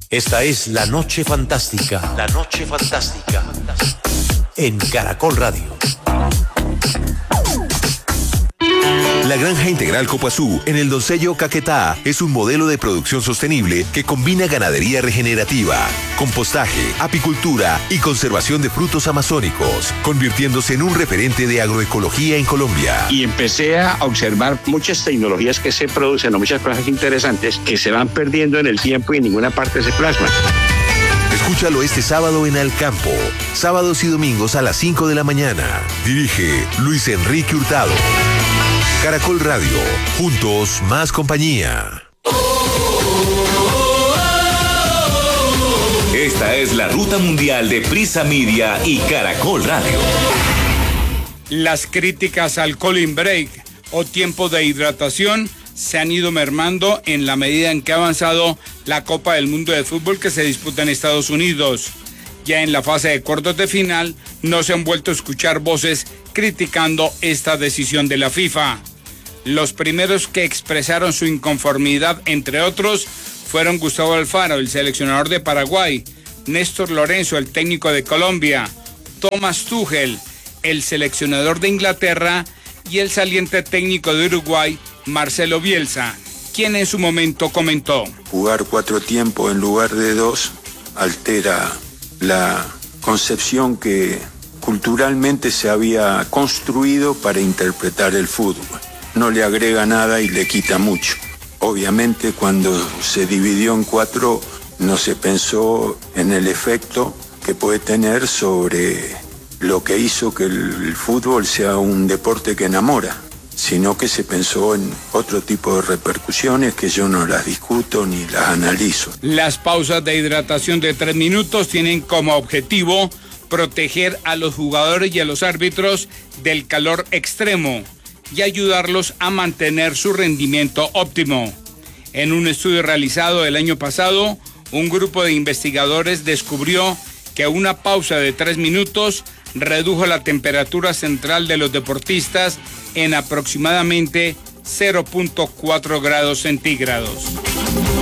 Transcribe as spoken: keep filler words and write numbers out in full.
Esta es La Noche Fantástica. La Noche Fantástica. En Caracol Radio. La Granja Integral Copazú, en el Doncello Caquetá, es un modelo de producción sostenible que combina ganadería regenerativa, compostaje, apicultura y conservación de frutos amazónicos, convirtiéndose en un referente de agroecología en Colombia. Y empecé a observar muchas tecnologías que se producen, o muchas cosas interesantes que se van perdiendo en el tiempo y en ninguna parte se plasman. Escúchalo este sábado en Al Campo, sábados y domingos a las cinco de la mañana. Dirige Luis Enrique Hurtado. Caracol Radio, juntos más compañía. Esta es la ruta mundial de Prisa Media y Caracol Radio. Las críticas al cooling break o tiempo de hidratación se han ido mermando en la medida en que ha avanzado la Copa del Mundo de Fútbol que se disputa en Estados Unidos. Ya en la fase de cuartos de final no se han vuelto a escuchar voces criticando esta decisión de la FIFA. Los primeros que expresaron su inconformidad, entre otros, fueron Gustavo Alfaro, el seleccionador de Paraguay, Néstor Lorenzo, el técnico de Colombia, Thomas Tuchel, el seleccionador de Inglaterra, y el saliente técnico de Uruguay, Marcelo Bielsa, quien en su momento comentó: jugar cuatro tiempos en lugar de dos altera la concepción que culturalmente se había construido para interpretar el fútbol. No le agrega nada y le quita mucho. Obviamente cuando se dividió en cuatro no se pensó en el efecto que puede tener sobre lo que hizo que el fútbol sea un deporte que enamora, sino que se pensó en otro tipo de repercusiones que yo no las discuto ni las analizo. Las pausas de hidratación de tres minutos tienen como objetivo proteger a los jugadores y a los árbitros del calor extremo y ayudarlos a mantener su rendimiento óptimo. En un estudio realizado el año pasado, un grupo de investigadores descubrió que una pausa de tres minutos redujo la temperatura central de los deportistas en aproximadamente cero punto cuatro grados centígrados.